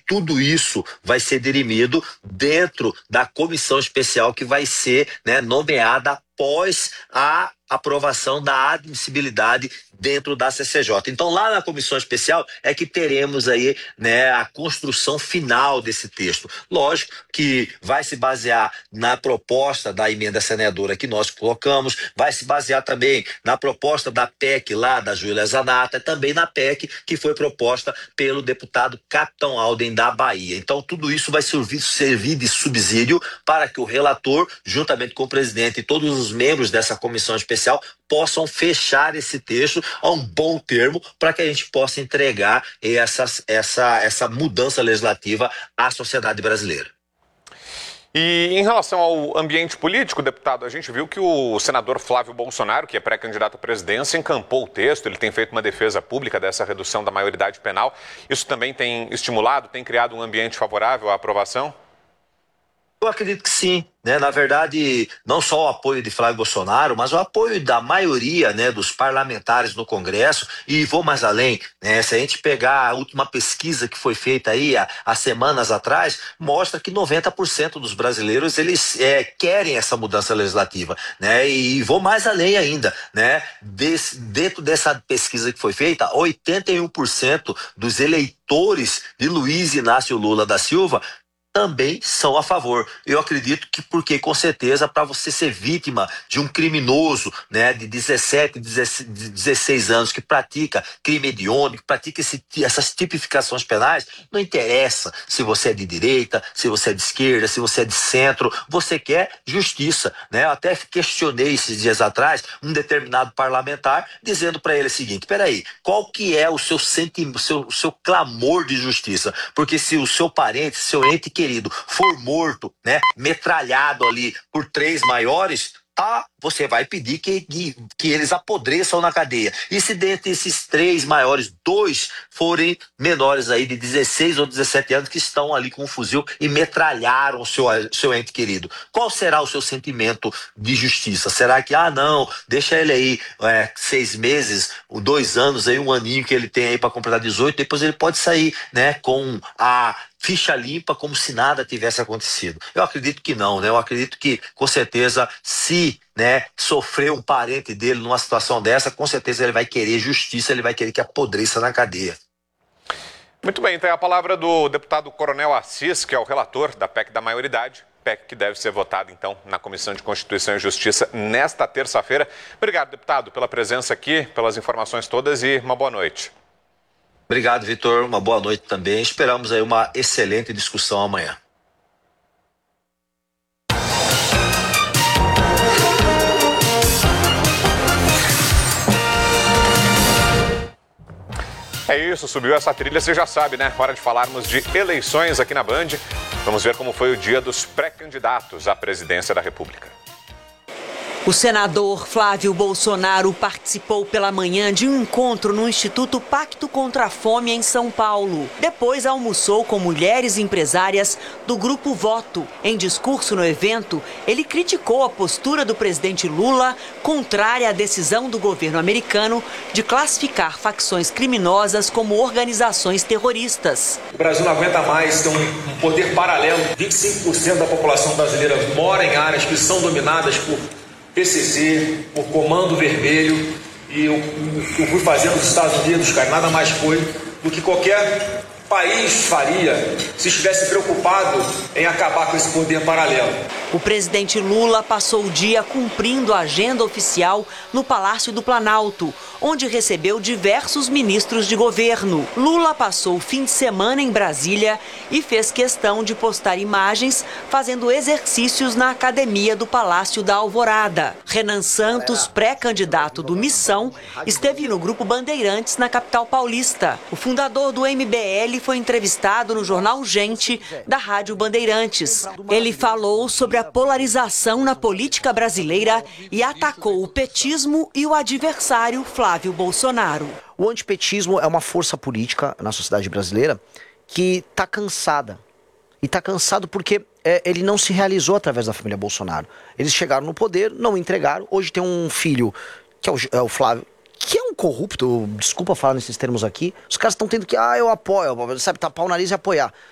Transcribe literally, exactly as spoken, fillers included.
tudo isso vai ser dirimido dentro da comissão especial que vai ser, né, nomeada após a aprovação da admissibilidade dentro da C C J. Então, lá na comissão especial é que teremos aí, né, a construção final desse texto. Lógico que vai se basear na proposta da emenda senadora que nós colocamos, vai se basear também na proposta da P E C lá da Júlia Zanata, e também na P E C que foi proposta pelo deputado Capitão Alden da Bahia. Então, tudo isso vai servir, servir de subsídio para que o relator, juntamente com o presidente e todos os membros dessa comissão especial, possam fechar esse texto a um bom termo para que a gente possa entregar essas, essa, essa mudança legislativa à sociedade brasileira. E em relação ao ambiente político, deputado, a gente viu que o senador Flávio Bolsonaro, que é pré-candidato à presidência, encampou o texto, ele tem feito uma defesa pública dessa redução da maioridade penal. Isso também tem estimulado, tem criado um ambiente favorável à aprovação? Eu acredito que sim, né? Na verdade, não só o apoio de Flávio Bolsonaro, mas o apoio da maioria, né, dos parlamentares no Congresso. E vou mais além, né? Se a gente pegar a última pesquisa que foi feita aí há, há semanas atrás, mostra que noventa por cento dos brasileiros eles é, querem essa mudança legislativa, né? E vou mais além ainda, né? Des, dentro dessa pesquisa que foi feita, oitenta e um por cento dos eleitores de Luiz Inácio Lula da Silva também são a favor. Eu acredito que porque, com certeza, para você ser vítima de um criminoso, né, de dezessete, dezesseis anos, que pratica crime hediondo, que pratica esse, essas tipificações penais, não interessa se você é de direita, se você é de esquerda, se você é de centro, você quer justiça, né? Eu até questionei esses dias atrás um determinado parlamentar, dizendo para ele o seguinte: peraí, qual que é o seu sentimento, o seu, o seu clamor de justiça? Porque se o seu parente, seu ente que querido, for morto, né, metralhado ali por três maiores, tá, você vai pedir que, que, que eles apodreçam na cadeia. E se dentre esses três maiores, dois forem menores aí de dezesseis ou dezessete anos que estão ali com um fuzil e metralharam o seu, seu ente querido, qual será o seu sentimento de justiça? Será que, ah não, deixa ele aí é, seis meses, dois anos, aí, um aninho que ele tem aí para completar dezoito, depois ele pode sair, né, com a ficha limpa, como se nada tivesse acontecido? Eu acredito que não, né? Eu acredito que, com certeza, se, né, sofrer um parente dele numa situação dessa, com certeza ele vai querer justiça, ele vai querer que apodreça na cadeia. Muito bem, então é a palavra do deputado Coronel Assis, que é o relator da P E C da maioridade. P E C que deve ser votada, então, na Comissão de Constituição e Justiça nesta terça-feira. Obrigado, deputado, pela presença aqui, pelas informações todas e uma boa noite. Obrigado, Vitor. Uma boa noite também. Esperamos aí uma excelente discussão amanhã. É isso, subiu essa trilha, você já sabe, né? Hora de falarmos de eleições aqui na Band. Vamos ver como foi o dia dos pré-candidatos à presidência da República. O senador Flávio Bolsonaro participou pela manhã de um encontro no Instituto Pacto contra a Fome em São Paulo. Depois almoçou com mulheres empresárias do Grupo Voto. Em discurso no evento, ele criticou a postura do presidente Lula contrária à decisão do governo americano de classificar facções criminosas como organizações terroristas. O Brasil não aguenta mais ter um poder paralelo. vinte e cinco por cento da população brasileira mora em áreas que são dominadas por P C C, por Comando Vermelho, e o que eu fui fazer nos Estados Unidos, cara, nada mais foi do que qualquer país faria se estivesse preocupado em acabar com esse poder paralelo. O presidente Lula passou o dia cumprindo a agenda oficial no Palácio do Planalto, onde recebeu diversos ministros de governo. Lula passou o fim de semana em Brasília e fez questão de postar imagens fazendo exercícios na academia do Palácio da Alvorada. Renan Santos, pré-candidato do Missão, esteve no Grupo Bandeirantes na capital paulista. O fundador do M B L foi entrevistado no jornal Gente, da Rádio Bandeirantes. Ele falou sobre a polarização na política brasileira e atacou o petismo e o adversário Flávio Bolsonaro. O antipetismo é uma força política na sociedade brasileira que está cansada. E está cansado porque é, ele não se realizou através da família Bolsonaro. Eles chegaram no poder, não entregaram. Hoje tem um filho, que é o, é o Flávio, que é um corrupto, desculpa falar nesses termos aqui. Os caras estão tendo que, ah, eu apoio, sabe, tapar o nariz e apoiar.